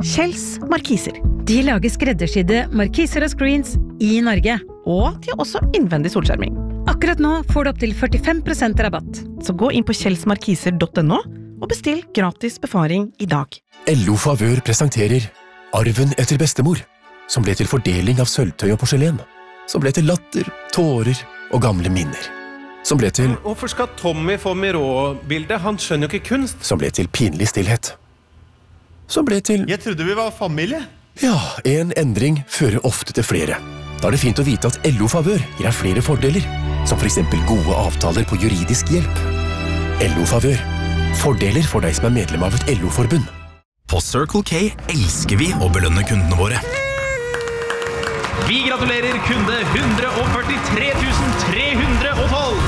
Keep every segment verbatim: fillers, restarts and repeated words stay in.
Kjells Markiser. De lager skreddersydde markiser og screens i Norge. Og de har også innvendig solskjerming. Akkurat nå får du opp til førtifem prosent rabatt. Så gå inn på kjelsmarkiser punktum no og bestill gratis befaring i dag. L O Favør presenterer Arven etter bestemor, som ble til fordeling av sølvtøy og porselen, som ble til latter, tårer og gamle minner. Som ble til... Hvorfor skal Tommy få Miró-bildet? Han skjønner jo ikke kunst. Som ble til pinlig stillhet. Som ble til... Jeg trodde vi var familie. Ja, en endring fører ofte til flere. Da er det fint å vite at L O Favør gir deg flere fordeler, som for eksempel gode avtaler på juridisk hjelp. L O Favør. Fordeler for deg som er medlem av et L O-forbund. På Circle K elsker vi å belønne kundene våre. Vi gratulerer kunde one hundred forty-three thousand three hundred twelve!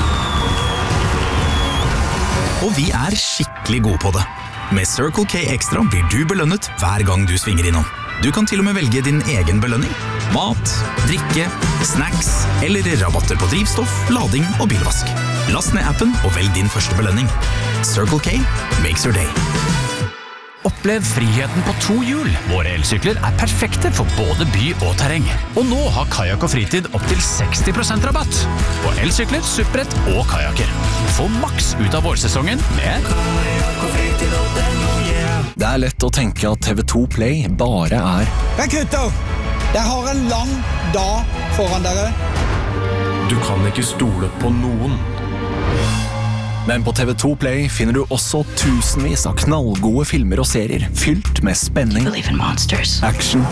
Og vi er skikkelig gode på det. Med Circle K Extra blir du belønnet hver gang du svinger innom. Du kan til og med velge din egen belønning. Mat, drikke, snacks eller rabatter på drivstoff, lading og bilvask. Last ned appen og velg din første belønning. Circle K makes your day. Opplev friheten på to hjul. Våre elsykler er perfekte for både by og terreng. Og nå har Kayak og Fritid opp til seksti prosent rabatt på elsykler, supprett og kajaker. Få maks ut av vårsesongen med Kayak og Fritid og den, yeah. Det er lett å tenke at T V to Play bare er Men gutter, jeg har en lang dag foran dere. Du kan ikke stole på noen. Men på T V to Play finner du også tusenvis av knallgode filmer og serier fylt med spenning, action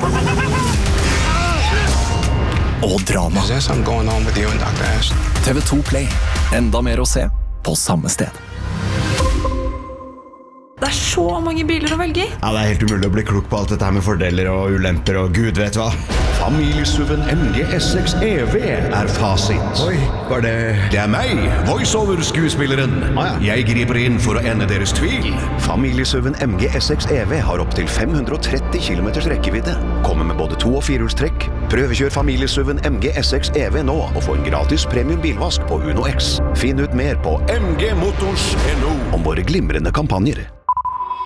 og drama. T V to Play. Enda mer å se på samme sted. Det er så mange biler å velge i. Ja, det er helt umulig å bli klok på alt dette her med fordeler og ulemper og gud vet hva. Familiesuven M G S X E V er fasit. Oi, var det... Det er meg, voiceover-skuespilleren. Ah, ja. Jeg griper inn for å ende deres tvil. Familiesuven M G S X E V har opp til fem hundre tretti kilometers rekkevidde. Kommer med både to- og firehjulstrekk. Prøvekjør familiesuven M G S X E V nå og få en gratis premium bilvask på Uno X. Finn ut mer på m g motors punktum no om våre glimrende kampanjer.